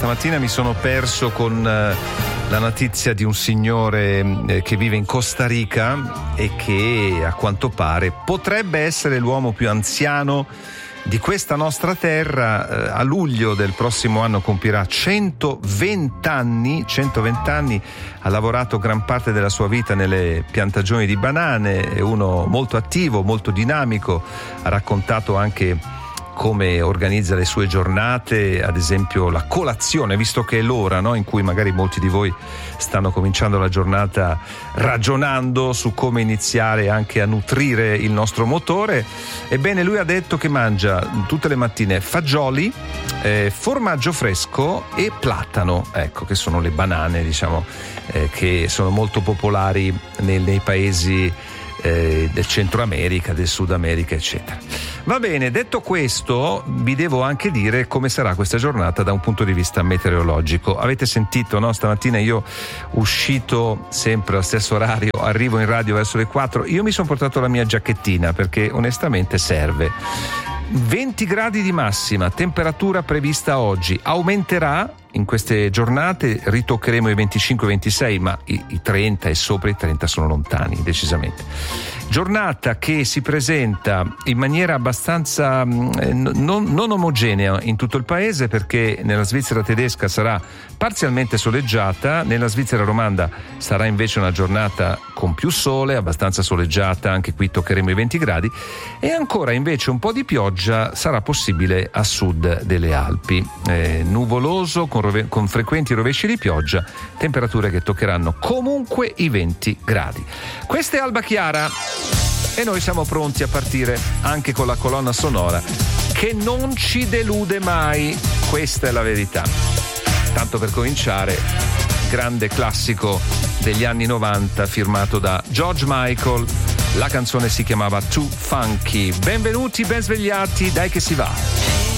stamattina mi sono perso con la notizia di un signore che vive in Costa Rica e che a quanto pare potrebbe essere l'uomo più anziano di questa nostra terra. A luglio del prossimo anno compirà 120 anni, ha lavorato gran parte della sua vita nelle piantagioni di banane, è uno molto attivo, molto dinamico, ha raccontato anche come organizza le sue giornate, ad esempio la colazione, visto che è l'ora, no, in cui magari molti di voi stanno cominciando la giornata ragionando su come iniziare anche a nutrire il nostro motore. Ebbene, lui ha detto che mangia tutte le mattine fagioli, formaggio fresco e platano, ecco, che sono le banane, diciamo, che sono molto popolari nei paesi del Centro America, del Sud America, eccetera. Va bene, detto questo, vi devo anche dire come sarà questa giornata da un punto di vista meteorologico. Avete sentito, no? Stamattina io, uscito sempre allo stesso orario, arrivo in radio verso le 4, io mi sono portato la mia giacchettina perché onestamente serve. 20 gradi di massima, temperatura prevista oggi, aumenterà in queste giornate, ritoccheremo i 25-26, ma i 30 e sopra i 30 sono lontani, decisamente. Giornata che si presenta in maniera abbastanza non omogenea in tutto il paese, perché nella Svizzera tedesca sarà parzialmente soleggiata, nella Svizzera romanda sarà invece una giornata con più sole, abbastanza soleggiata, anche qui toccheremo i 20 gradi, e ancora invece un po' di pioggia sarà possibile a sud delle Alpi. Nuvoloso con frequenti rovesci di pioggia, temperature che toccheranno comunque i 20 gradi. Questa è Alba Chiara e noi siamo pronti a partire anche con la colonna sonora che non ci delude mai, questa è la verità. Tanto per cominciare, grande classico degli anni 90 firmato da George Michael, la canzone si chiamava Too Funky. Benvenuti, ben svegliati, dai che si va.